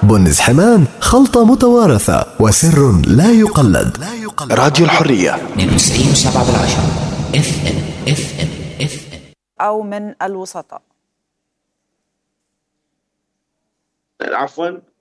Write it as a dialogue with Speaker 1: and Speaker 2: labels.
Speaker 1: بنز حمان خلطة متوارثة وسر لا يقلد. راديو الحرية
Speaker 2: 92.7 FM.
Speaker 3: أو من الوسطاء.
Speaker 4: عفوا